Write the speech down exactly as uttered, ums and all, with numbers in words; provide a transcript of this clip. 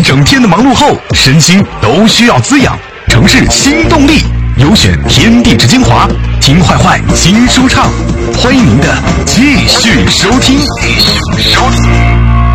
整天的忙碌后，身心都需要滋养。城市新动力，优选天地之精华，听坏坏新说唱。欢迎您的继续收听。继续收听。